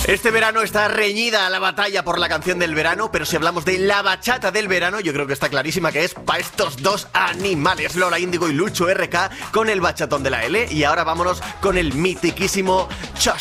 Este verano está reñida la batalla por la canción del verano, pero si hablamos de la bachata del verano, yo creo que está clarísima que es para estos dos animales, Lola Índigo y Lucho RK, con el bachatón de la L. Y ahora vámonos con el mitiquísimo Chas